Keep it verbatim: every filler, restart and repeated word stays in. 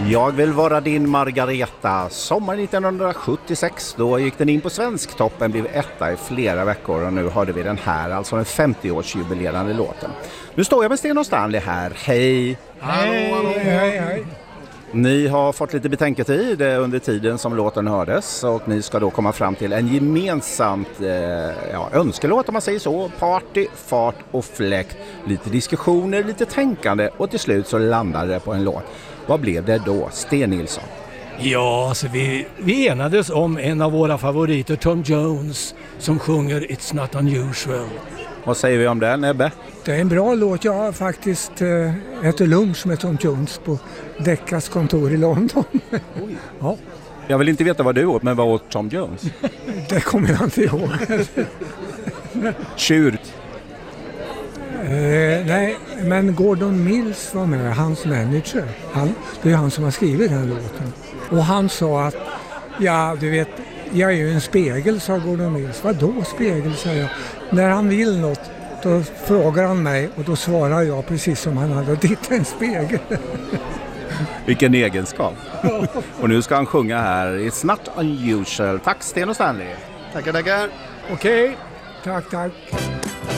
Jag vill vara din Margareta. Sommar nittonhundrasjuttiosex, då gick den in på Svensktoppen, blev etta i flera veckor och nu hörde vi den här, alltså den femtioårsjubilerande låten. Nu står jag med Sten och Stanley här. Hej! Hej, hej, hej. Ni har fått lite betänketid under tiden som låten hördes och ni ska då komma fram till en gemensamt eh, ja, önskelåt om man säger så. Party, fart och fläkt. Lite diskussioner, lite tänkande och till slut så landade det på en låt. Vad blev det då, Sten Nilsson? Ja, alltså vi, vi enades om en av våra favoriter, Tom Jones, som sjunger It's Not Unusual. Vad säger vi om det, Nebbe? Det är en bra låt. Jag har faktiskt äh, ätit lunch med Tom Jones på Deckas kontor i London. Oj. Ja. Jag vill inte veta vad du åt, men vad åt Tom Jones? Det kommer jag inte ihåg. Tjurt. Uh, nej, men Gordon Mills var med, hans manager. Han, det är han som har skrivit den låten. Och han sa att, ja du vet, jag är ju en spegel, sa Gordon Mills. Vadå spegel, sa jag. När han vill något, då frågar han mig och då svarar jag precis som han hade tittat en spegel. Vilken egenskap. Och nu ska han sjunga här It's Not Unusual. Tack Sten och Stanley. Tackar, tackar. Okej, okay. Tack, tack.